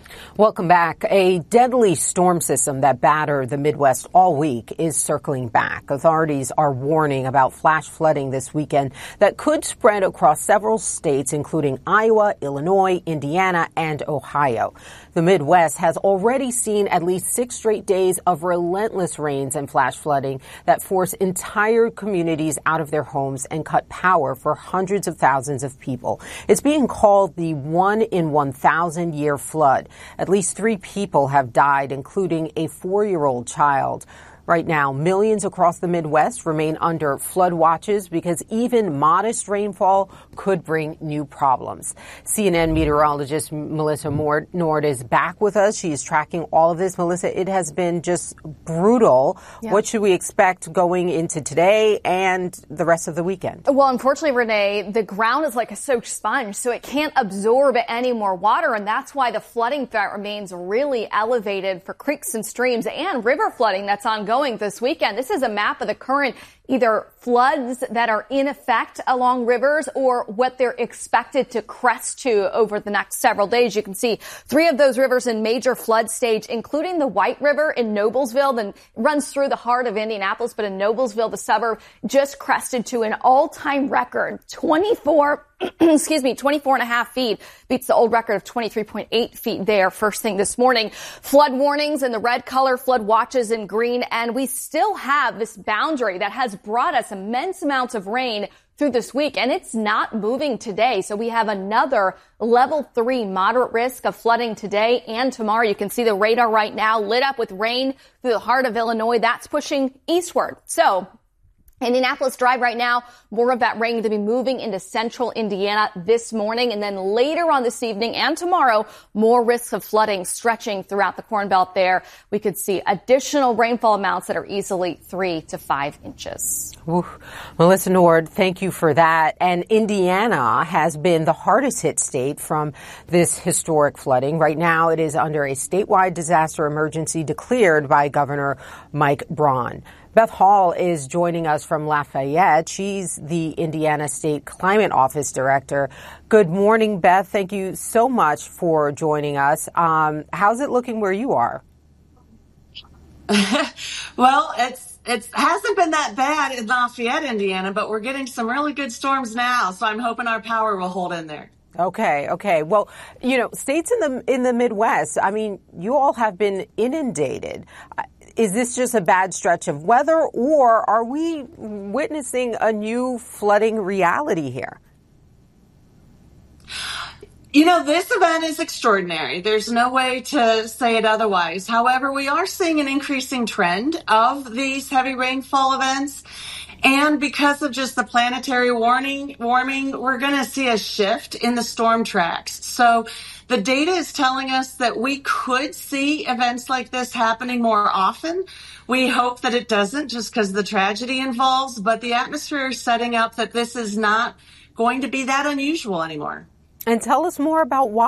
Welcome back. A deadly storm system that battered the Midwest all week is circling back. Authorities are warning about flash flooding this weekend that could spread across several states, including Iowa, Illinois, Indiana, and Ohio. The Midwest has already seen at least 6 straight days of relentless rains and flash flooding that force entire communities out of their homes and cut power for hundreds of thousands of people. It's being called the 1-in-1,000-year flood. At least 3 people have died, including a 4-year-old child. Right now, millions across the Midwest remain under flood watches because even modest rainfall could bring new problems. CNN meteorologist Melissa Nord is back with us. She is tracking all of this. Melissa, it has been just brutal. Yeah. What should we expect going into today and the rest of the weekend? Well, unfortunately, Renee, the ground is like a soaked sponge, so it can't absorb any more water, and that's why the flooding threat remains really elevated for creeks and streams and river flooding that's ongoing this weekend. This is a map of the current either floods that are in effect along rivers or what they're expected to crest to over the next several days. You can see 3 of those rivers in major flood stage, including the White River in Noblesville, that runs through the heart of Indianapolis, but in Noblesville, the suburb just crested to an all-time record, 24 and a half feet, beats the old record of 23.8 feet there first thing this morning. Flood warnings in the red color, flood watches in green, and we still have this boundary that has brought us immense amounts of rain through this week, and it's not moving today. So we have another level 3 moderate risk of flooding today and tomorrow. You can see the radar right now lit up with rain through the heart of Illinois. That's pushing eastward. So Indianapolis Drive right now, more of that rain to be moving into central Indiana this morning. And then later on this evening and tomorrow, more risks of flooding stretching throughout the Corn Belt there. We could see additional rainfall amounts that are easily 3 to 5 inches. Ooh. Melissa Nord, thank you for that. And Indiana has been the hardest hit state from this historic flooding. Right now, it is under a statewide disaster emergency declared by Governor Mike Braun. Beth Hall is joining us from Lafayette. She's the Indiana State Climate Office Director. Good morning, Beth. Thank you so much for joining us. How's it looking where you are? Well, it hasn't been that bad in Lafayette, Indiana, but we're getting some really good storms now, so I'm hoping our power will hold in there. Okay. Well, states in the Midwest, I mean, you all have been inundated. Is this just a bad stretch of weather, or are we witnessing a new flooding reality here? This event is extraordinary. There's no way to say it otherwise. However, we are seeing an increasing trend of these heavy rainfall events. And because of just the planetary warming, we're going to see a shift in the storm tracks. So the data is telling us that we could see events like this happening more often. We hope that it doesn't, just because the tragedy involves, but the atmosphere is setting up that this is not going to be that unusual anymore. And tell us more about why.